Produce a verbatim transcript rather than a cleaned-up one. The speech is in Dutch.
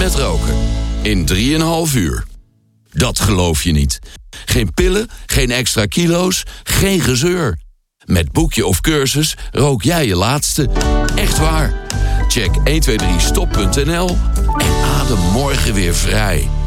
met roken. In drieënhalf uur. Dat geloof je niet. Geen pillen, geen extra kilo's, geen gezeur. Met boekje of cursus rook jij je laatste. Echt waar. Check honderdtweeëntwintig stop punt n l en adem morgen weer vrij.